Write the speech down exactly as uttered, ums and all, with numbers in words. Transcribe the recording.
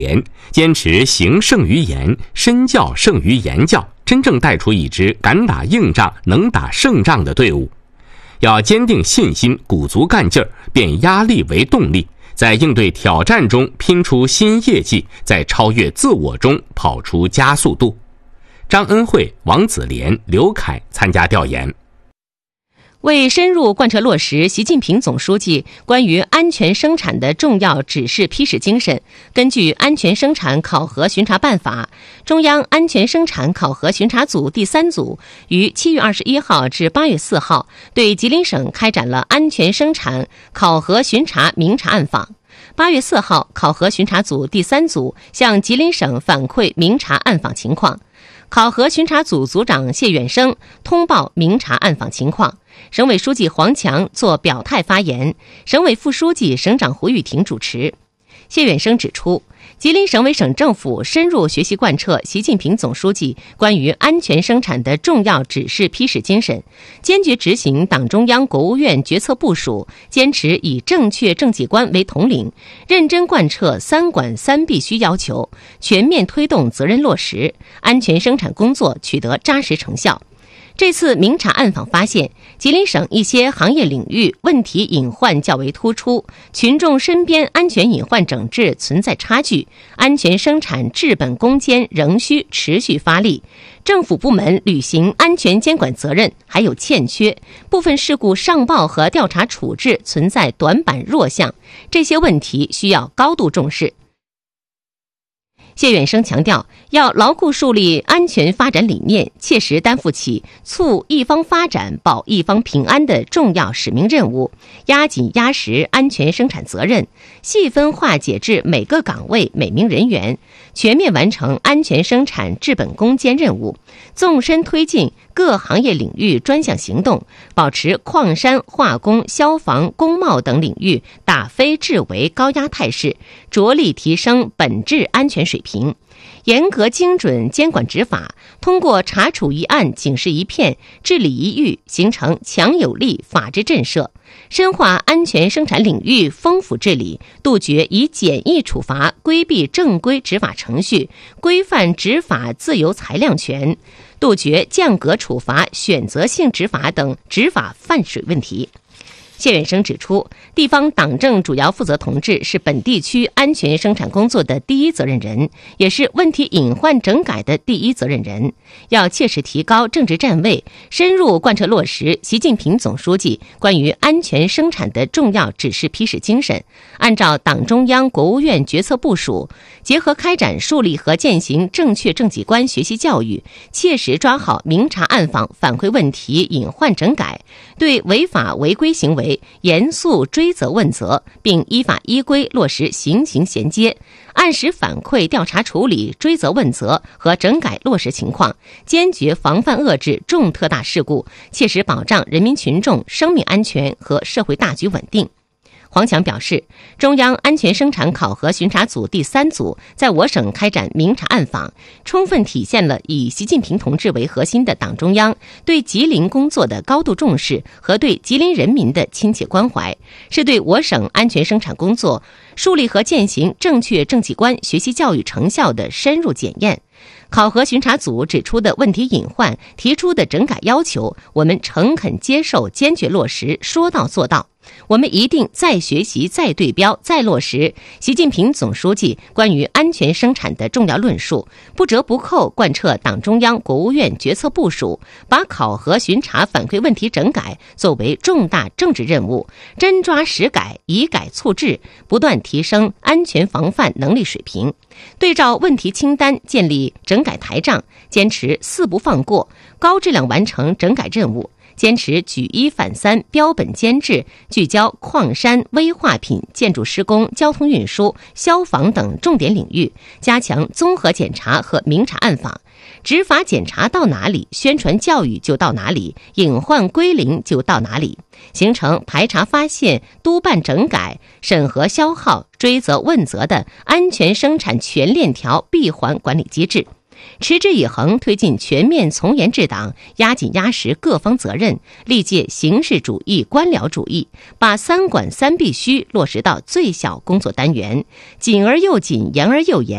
言，坚持行胜于言，身教胜于言教，真正带出一支敢打硬仗、能打胜仗的队伍。要坚定信心，鼓足干劲儿，变压力为动力，在应对挑战中拼出新业绩，在超越自我中跑出加速度。张恩惠、王子莲、刘凯参加调研。 为深入贯彻落实习近平总书记关于安全生产的重要指示批示精神，根据《安全生产考核巡查办法》，中央安全生产考核巡查组第三组于七月二十一号至八月四号对吉林省开展了安全生产考核巡查明察暗访。八月四号，考核巡查组第三组向吉林省反馈明察暗访情况。考核巡查组组长谢远生通报明察暗访情况，省委书记黄强作表态发言，省委副书记、省长胡玉婷主持。谢远生指出，吉林省委省政府深入学习贯彻习近平总书记关于安全生产的重要指示批示精神，坚决执行党中央、国务院决策部署，坚持以正确政绩观为统领，认真贯彻三管三必须要求，全面推动责任落实，安全生产工作取得扎实成效。这次明察暗访发现，吉林省一些行业领域问题隐患较为突出，群众身边安全隐患整治存在差距，安全生产治本攻坚仍需持续发力，政府部门履行安全监管责任还有欠缺，部分事故上报和调查处置存在短板弱项，这些问题需要高度重视。谢远生强调，要牢固树立安全发展理念，切实担负起促一方发展、保一方平安的重要使命任务，压紧压实安全生产责任，细分化解至每个岗位每名人员，全面完成安全生产治本攻坚任务，纵深推进各行业领域专项行动，保持矿山、化工、消防、工贸等领域打非治为高压态势，着力提升本质安全水平，严格精准监管执法，通过查处一案警示一片，治理一域，形成强有力法治震慑，深化安全生产领域丰富治理，杜绝以简易处罚规避正规执法程序，规范执法自由裁量权，杜绝降格处罚、选择性执法等执法泛水问题。谢远生指出，地方党政主要负责同志是本地区安全生产工作的第一责任人，也是问题隐患整改的第一责任人，要切实提高政治站位，深入贯彻落实习近平总书记关于安全生产的重要指示批示精神，按照党中央、国务院决策部署，结合开展树立和践行正确政绩观学习教育，切实抓好明察暗访反馈问题隐患整改，对违法违规行为严肃追责问责，并依法依规落实刑刑衔接，按时反馈调查处理追责问责和整改落实情况，坚决防范遏制重特大事故，切实保障人民群众生命安全和社会大局稳定。黄强表示，中央安全生产考核巡查组第三组在我省开展明察暗访，充分体现了以习近平同志为核心的党中央对吉林工作的高度重视和对吉林人民的亲切关怀，是对我省安全生产工作树立和践行正确政绩观学习教育成效的深入检验。考核巡查组指出的问题隐患、提出的整改要求，我们诚恳接受，坚决落实，说到做到。我们一定再学习、再对标、再落实习近平总书记关于安全生产的重要论述，不折不扣贯彻党中央、国务院决策部署，把考核巡查反馈问题整改作为重大政治任务，真抓实改，以改促治，不断提升安全防范能力水平。对照问题清单，建立整改台账，坚持四不放过，高质量完成整改任务。坚持举一反三、标本兼治，聚焦矿山、危化品、建筑施工、交通运输、消防等重点领域，加强综合检查和明察暗访。执法检查到哪里，宣传教育就到哪里，隐患归零就到哪里，形成排查发现、督办整改、审核消耗、追责问责的安全生产全链条闭环管理机制。持之以恒推进全面从严治党，压紧压实各方责任，力戒形式主义、官僚主义，把三管三必须落实到最小工作单元，紧而又紧，严而又严。